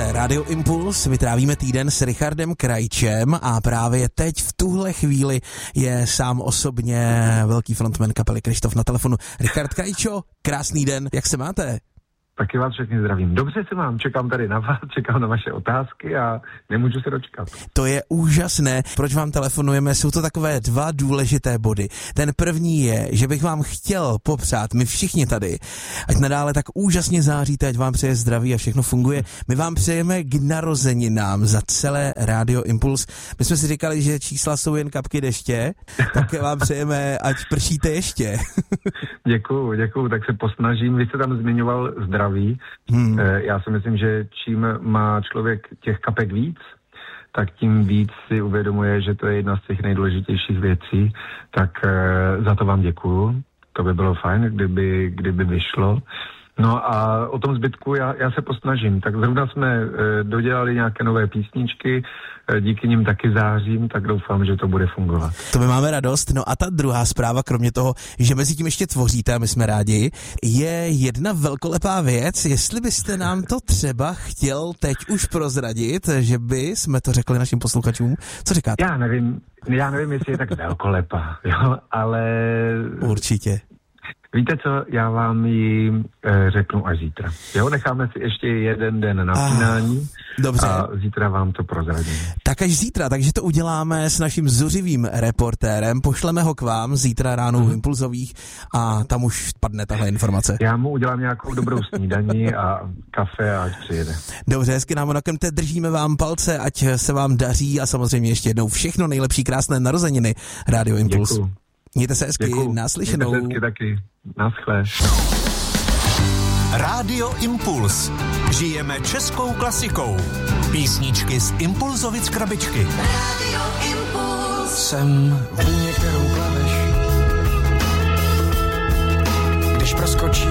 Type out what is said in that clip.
Posloucháte Radio Impuls, vytrávíme týden s Richardem Krajčem a právě teď v tuhle chvíli je sám osobně velký frontman kapely Krištof na telefonu. Richard Krajčo, krásný den, jak se máte? Taky vás všechny zdravím. Dobře se mám, čekám tady na vás, čekám na vaše otázky a nemůžu se dočkat. To je úžasné. Proč vám telefonujeme? Jsou to takové dva důležité body. Ten první je, že bych vám chtěl popřát, my všichni tady, ať nadále tak úžasně záříte, ať vám přeje zdraví a všechno funguje. My vám přejeme k narozeninám za celé Radio Impuls. My jsme si říkali, že čísla jsou jen kapky deště, tak vám přejeme, ať pršíte ještě. Děkuju, tak se posnažím. Vy jste tam zmiňoval zdraví. Já si myslím, že čím má člověk těch kapek víc, tak tím víc si uvědomuje, že to je jedna z těch nejdůležitějších věcí. Tak za to vám děkuju. To by bylo fajn, kdyby vyšlo. No a o tom zbytku já se posnažím. Tak zrovna jsme dodělali nějaké nové písničky, díky nim taky zářím, tak doufám, že to bude fungovat. To my máme radost. No a ta druhá zpráva, kromě toho, že mezi tím ještě tvoříte, a my jsme rádi, je jedna velkolepá věc. Jestli byste nám to třeba chtěl teď už prozradit, že by jsme to řekli našim posluchačům. Co říkáte? Já nevím, jestli je tak velkolepá, jo, ale... Určitě. Víte co, já vám ji řeknu až zítra. Jo, necháme si ještě jeden den na finální. Dobře. A zítra vám to prozradím. Tak až zítra, takže to uděláme s naším zuřivým reportérem, pošleme ho k vám zítra ráno v Impulzových a tam už padne tahle informace. Já mu udělám nějakou dobrou snídani a kafe a ať přijede. Dobře, hezky nám nakemte, držíme vám palce, ať se vám daří a samozřejmě ještě jednou všechno nejlepší, krásné narozeniny Radio Impuls. Děkuju. Mějte se hezky, naslyšenou. Mějte se hezky taky, naschle. Radio Impuls. Žijeme českou klasikou. Písničky z Impulzovic krabičky. Radio Impuls. Jsem vůně, kterou plaveš, když proskočí